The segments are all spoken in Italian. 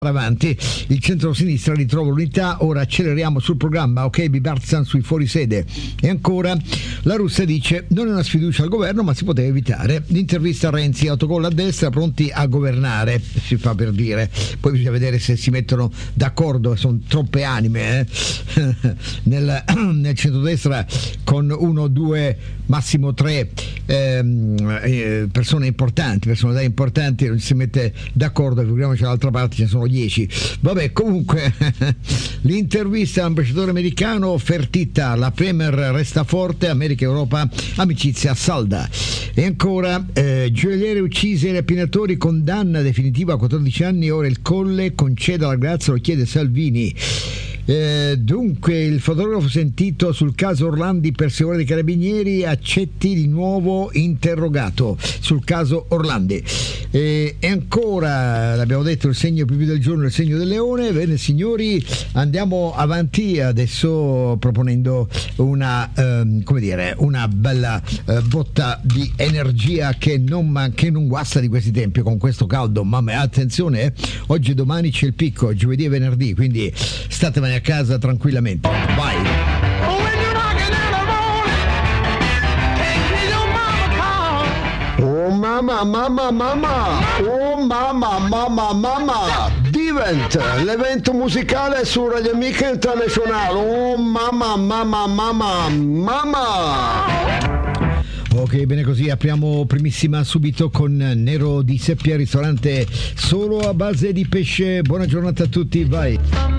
avanti, il centro-sinistra ritrova l'unità, ora acceleriamo sul programma, ok, bipartisan sui fuorisede. E ancora la Russia dice non è una sfiducia al governo ma si poteva evitare. L'intervista a Renzi, autogol a destra, pronti a governare, si fa per dire, poi bisogna vedere se si mettono d'accordo, sono troppe anime nel centrodestra, con 1, 2, massimo 3 persone importanti, personalità importanti, non si mette d'accordo, figuriamoci dall'altra parte ce ne sono 10. Vabbè, comunque l'intervista all'ambasciatore americano, Fertitta, la Premier resta forte, America e Europa, amicizia salda. E ancora gioielliere uccise, rapinatori, condanna definitiva a 14 anni, ora il Colle concede la grazia, lo chiede Salvini. Dunque il fotografo sentito sul caso Orlandi, perseguitore dei carabinieri, accetti di nuovo interrogato sul caso Orlandi. E ancora, l'abbiamo detto, il segno più del giorno, il segno del leone. Bene signori, andiamo avanti adesso proponendo una una bella botta di energia che non guasta di questi tempi con questo caldo. Mamma, attenzione, oggi e domani c'è il picco, giovedì e venerdì, quindi statevene a casa tranquillamente. Vai. Oh mamma, mamma, mamma! Oh mamma, mamma, mamma! Divent, l'evento musicale su Radio Amica Internazionale. Oh mamma, mamma, mamma, mamma! Ok, bene, così apriamo primissima subito con Nero di Seppia, ristorante solo a base di pesce. Buona giornata a tutti, vai!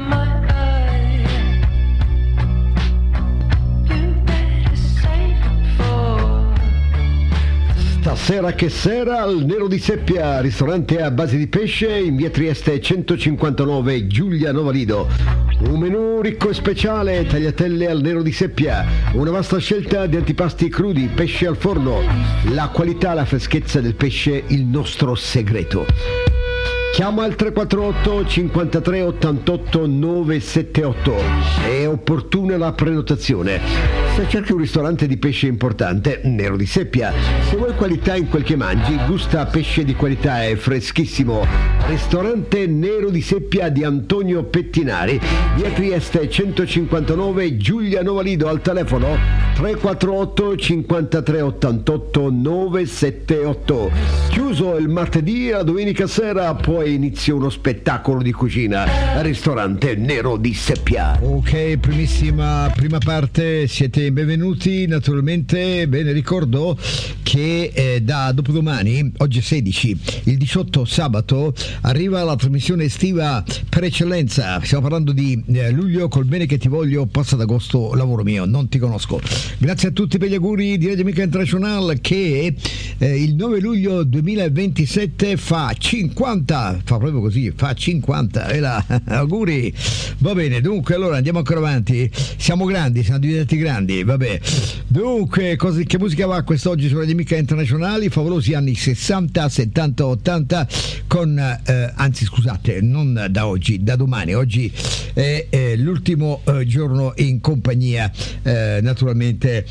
Stasera che sera al Nero di Seppia, ristorante a base di pesce in via Trieste 159, Giulia Novalido. Un menù ricco e speciale, tagliatelle al Nero di Seppia, una vasta scelta di antipasti crudi, pesce al forno, la qualità, la freschezza del pesce, il nostro segreto. Chiama al 348 53 88 978, è opportuna la prenotazione. Se cerchi un ristorante di pesce importante, Nero di Seppia. Se vuoi qualità in quel che mangi, gusta pesce di qualità e freschissimo. Ristorante Nero di Seppia di Antonio Pettinari, via Trieste 159, Giulia Novalido, al telefono 348 53 88 978. Chiuso il martedì, la domenica sera poi inizia uno spettacolo di cucina al ristorante Nero di Seppia. Ok, prima parte, siete benvenuti naturalmente. Bene, ricordo che da dopodomani, oggi è 16, il 18 sabato, arriva la trasmissione estiva per eccellenza. Stiamo parlando di luglio col bene che ti voglio, passa ad agosto lavoro mio, non ti conosco. Grazie a tutti per gli auguri di Radio Amica Internazionale, che il 9 luglio 2027 fa 50, fa proprio così, fa 50, e là, auguri. Va bene, dunque allora andiamo ancora avanti, siamo grandi, siamo diventati grandi, vabbè. Dunque, che musica va quest'oggi su Radio Amica Internazionali? Favolosi anni 60, 70, 80 con anzi scusate, non da oggi, da domani. Oggi è l'ultimo giorno in compagnia naturalmente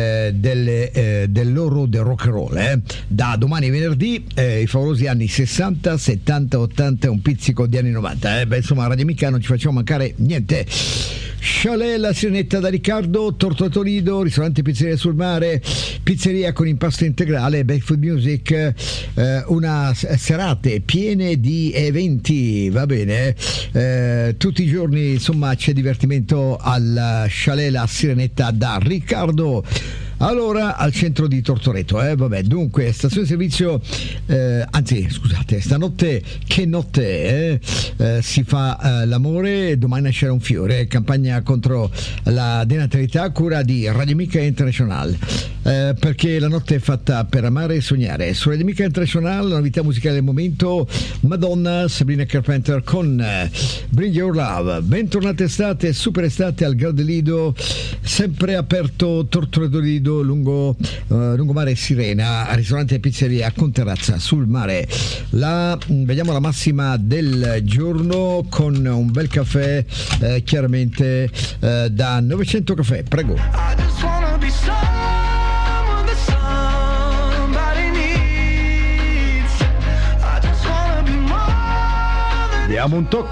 dell'oro del rock and roll, da domani venerdì i favolosi anni 60, 70, 80 e un pizzico di anni 90, beh, insomma, a Radio Amica non ci facciamo mancare niente. Chalet La Sirenetta da Riccardo, Torto Lido, ristorante Pizzeria sul Mare, pizzeria con impasto integrale, Back Food Music, una serate piene di eventi, va bene, tutti i giorni, insomma, c'è divertimento al Chalet La Sirenetta da Riccardo. Allora, al centro di Tortoreto, vabbè, dunque, stazione di servizio, anzi, scusate, stanotte, che notte, si fa l'amore, domani nascerà un fiore, campagna contro la denatalità a cura di Radio Amica Internazionale, perché la notte è fatta per amare e sognare. Su Radio Amica Internazionale, la novità musicale del momento, Madonna, Sabrina Carpenter con Bring Your Love. Bentornata estate, super estate al Gardelido, sempre aperto Tortoreto Lido, lungomare Sirena, ristorante e pizzeria con terrazza sul mare. Vediamo la massima del giorno con un bel caffè, chiaramente da 900 caffè, prego. a Montocco